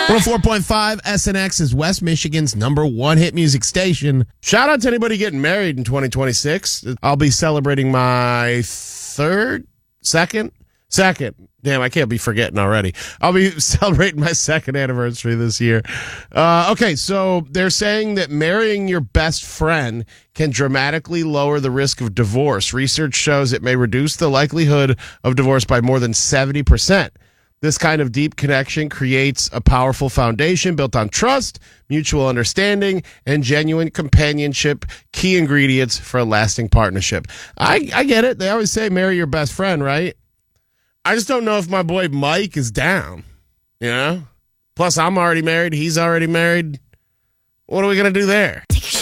104.5 SNX is West Michigan's #1 hit music station. Shout out to anybody getting married in 2026. I'll be celebrating my second. Damn, I can't be forgetting already. I'll be celebrating my second anniversary this year. Okay, so they're saying that marrying your best friend can dramatically lower the risk of divorce. Research shows it may reduce the likelihood of divorce by more than 70%. This kind of deep connection creates a powerful foundation built on trust, mutual understanding, and genuine companionship, key ingredients for a lasting partnership. I get it. They always say marry your best friend, right? I just don't know if my boy Mike is down, you know? Plus, I'm already married. He's already married. What are we going to do there?